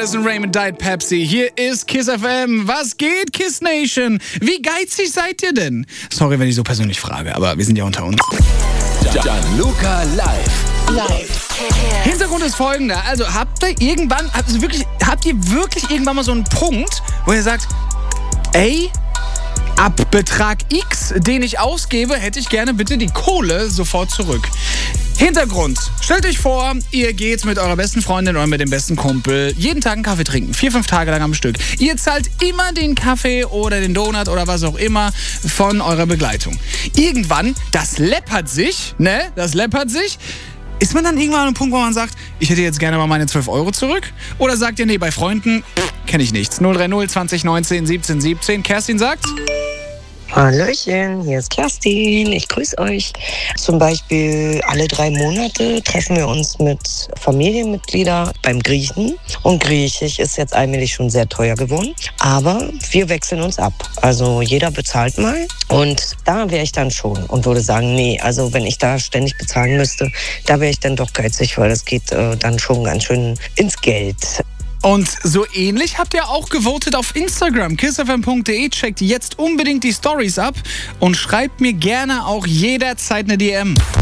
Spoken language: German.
Madison Raymond Diet Pepsi. Hier ist KISS FM. Was geht, KISS Nation? Wie geizig seid ihr denn? Sorry, wenn ich so persönlich frage, aber wir sind ja unter uns. Gianluca live. Hintergrund ist folgender. Also habt ihr wirklich irgendwann mal so einen Punkt, wo ihr sagt, ey, ab Betrag X, den ich ausgebe, hätte ich gerne bitte die Kohle sofort zurück. Hintergrund. Stellt euch vor, ihr geht mit eurer besten Freundin oder mit dem besten Kumpel jeden Tag einen Kaffee trinken. 4-5 Tage lang am Stück. Ihr zahlt immer den Kaffee oder den Donut oder was auch immer von eurer Begleitung. Irgendwann, das läppert sich, Ist man dann irgendwann an einem Punkt, wo man sagt, ich hätte jetzt gerne mal meine 12 Euro zurück? Oder sagt ihr, nee, bei Freunden kenne ich nichts. 030 20 19 17 17. Kerstin sagt... Hallöchen, hier ist Kerstin. Ich grüße euch. Zum Beispiel alle 3 Monate treffen wir uns mit Familienmitgliedern beim Griechen. Und Griechisch ist jetzt allmählich schon sehr teuer geworden. Aber wir wechseln uns ab. Also jeder bezahlt mal. Und da wäre ich dann schon und würde sagen, nee, also wenn ich da ständig bezahlen müsste, da wäre ich dann doch geizig, weil das geht dann schon ganz schön ins Geld. Und so ähnlich habt ihr auch gewotet auf Instagram. kissfm.de. Checkt jetzt unbedingt die Stories ab und schreibt mir gerne auch jederzeit eine DM.